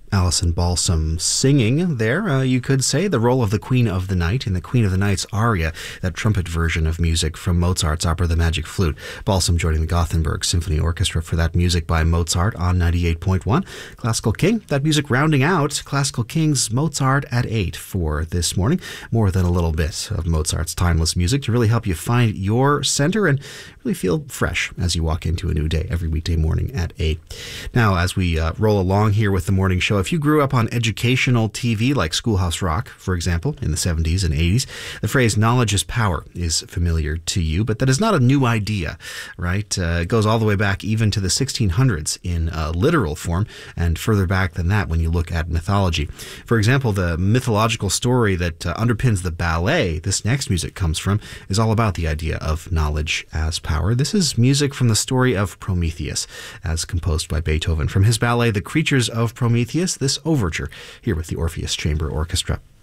Alison Balsam singing there, you could say, the role of the Queen of the Night in the Queen of the Night's aria, that trumpet version of music from Mozart's opera The Magic Flute. Balsam joining the Gothenburg Symphony Orchestra for that music by Mozart on 98.1. Classical King, that music rounding out Classical King's Mozart at 8 for this morning. More than a little bit of Mozart's timeless music to really help you find your center and really feel fresh as you walk into a new day every weekday morning at 8. Now, as we roll along here with the morning show, if you grew up on educational TV like Schoolhouse Rock, for example, in the 70s and 80s, the phrase knowledge is power is familiar to you, but that is not a new idea, right? It goes all the way back even to the 1600s in literal form, and further back than that when you look at mythology. For example, the mythological story that underpins the ballet this next music comes from is all about the idea of knowledge as power. This is music from the story of Prometheus, as composed by Beethoven. From his ballet, The Creatures of Prometheus, this overture here with the Orpheus Chamber Orchestra.